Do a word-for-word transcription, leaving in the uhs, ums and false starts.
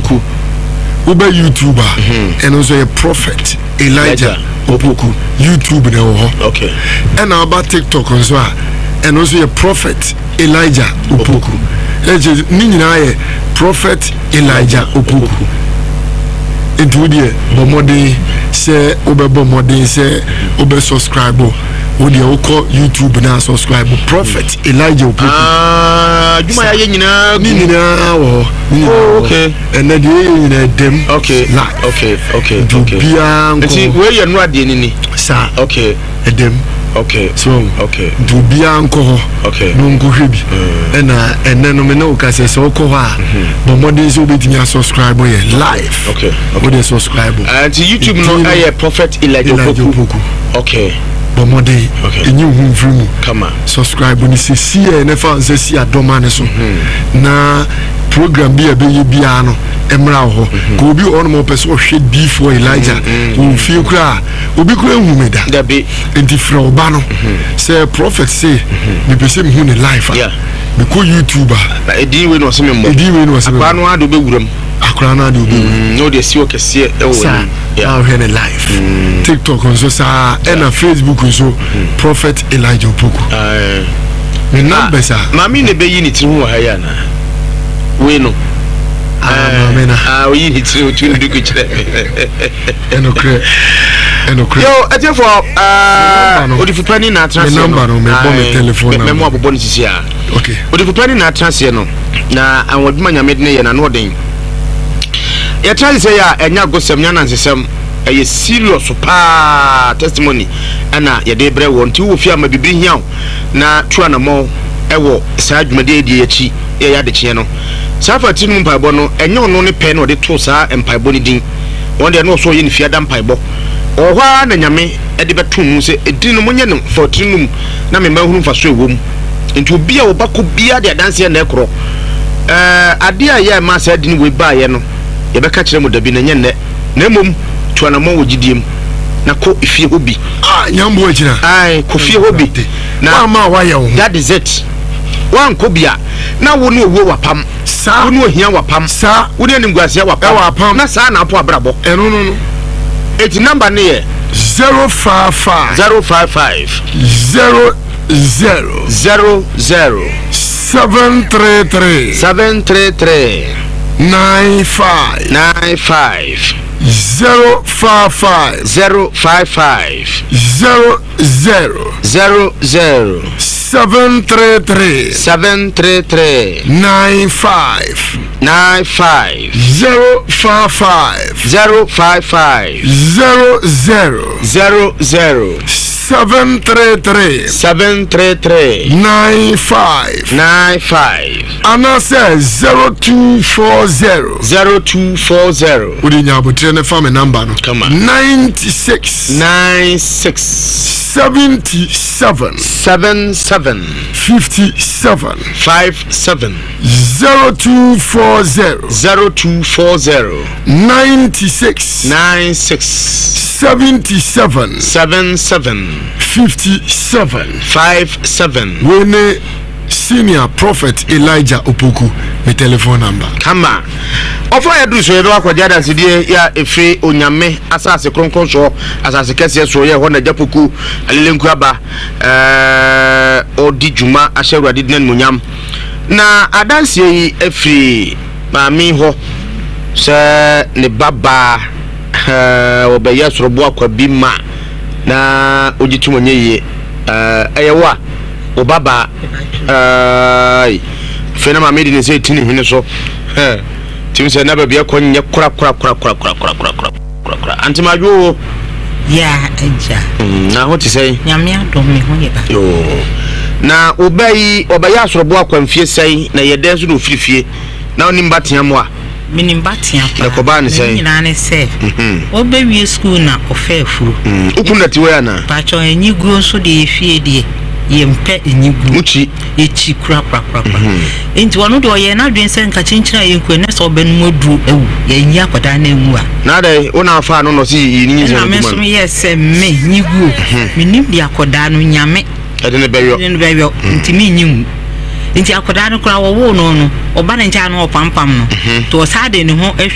Opoku. Ube YouTuber. And also a prophet Elijah Opoku. YouTube now. Okay. And about TikTok as well. And also a prophet Elijah Opoku. Nini prophet Elijah Opoku. Into the bomode say obe bomode say obe subscribe. Odi oko YouTube na subscribe prophet Elijah Opoku. Ah, you my nyina nyina wo. Oh, okay. And then you nyina dem. Okay. Okay, okay, okay. Nti we ye no ade ni. Sa. Okay. Edem. Okay. So, okay. Do bia nko. Okay. No nko hwebi. And na and no me no ka say so ko ha. But more than so betimi subscribe ye live. Okay. Okay. Dey subscribe. And YouTube no aye prophet Elijah Opoku. Okay. But more day. Okay. And you who film. Come on. Subscribe when you see see e na fa say see adoma ne so. Na program bi e be bia no emra ho. Ko obi on mo person hwe before Elijah. Wo fie kura. Obi kura hu me da. Da be enti fra oba no. Say prophet say me pese me hu ne life. Yeah. Me ko YouTuber. Na edi we no se me mo. Edi we no se me. Akwa no ado be wuram. Akra na ado be. No dey see o kese e wo. Yeah. Now in life. TikTok on so sa and a Facebook so prophet Elijah Opoku. Ah. Me number sa. Mami ne be yi ni tiri ho ha ya na. We no. Ah, mama na. Ah, we ni tiri o tun du ku kire. Eno kre. Eno kre. Yo, ate for ah odi fupani na transfer. Me number no me bomb me telephone. Me mo abobo ni sisi a. Okay. Odi fupani na transfer no. Na anwaduma nyame de ne ye na no den. Ya try say ya enya gosem nya nansesem eye serious pa testimony ana ye de bre won ti wo fi ama bibiri hiaw na tua na mo ewo sa adwumade edi echi ye ya de kye no sa fati no mpaibo no enya ono ne pe no de to sa empaibo ni din won de no so ye ni fi ada mpaibo ohwa na nyame e de beto mu se edin no monye no forty num na me mahunu fa so ewom nti obi a wo bako bia de adanse na ekro eh ade a ye ma sa edin we ba ye no ye beka kire mu dabi na nye ne na mom tuana mo wogidiem na ko ifie hobi ah nyambo agina ai ko fie hobi na ma wa ye ho that is it wan ko bia na wo no owo wapam sa wo no ohia wapam sa wo ne nimguase wapam na sa na apo abrabo eh no no no eti number ne ye zero five five zero five five zero zero zero zero seven three three seven three three nine five nine five zero five five zero five five zero zero zero zero seven three three seven three three nine five nine five zero five five zero five five zero zero zero zero seven three three seven three three nine five nine five and I say zero two four zero zero two four zero. Udi nyabutre ne fa me number no. Come on. ninety six nine six seventy seven seven seven fifty seven five seven zero two four zero zero two four zero ninety six nine six seventy seven seven seven fifty seven five seven. Wene senior prophet Elijah Opoku me telephone number. Come on. Ofo edu so edo akwaja da sidie ya efe onyame asase kronkron so asase kese so ye ho na japoku alelenku aba eh odi juma ahyeru ade nan munyam na adanse yi efiri maami ho se ne baba eh obeya sorobo akwa bi ma na ogitum onye ye eh eyewa obaba eh fena maami di ne se tini hene so eh tim se na ba bia konye kura kura kura kura kura kura kura kura kura antimajo ya eja na ho ti sei nyame adom me ho ye ba yo na obai obaya asorobo akwamfie sei na yede so no firifie na oni mbatea mo a minim batea pa na koba ne sei nyina ne se obewie school na ofafuru ukunda tiwe ana pacho enyiguo so de efie de yempe enyiguo muchi echi kura kura kura enti wono de oye na dwen se nka chinchina yenku ne so benu modu ewu yenyi akoda na emu a na dai ona afa no no si yinyi na me so me se me nyiguo minim de akoda no nyame ede ne beyo ede ne beyo enti mi nyim enti akoda no kura wo wo no no oba na ncha no opampam no to sade ne ho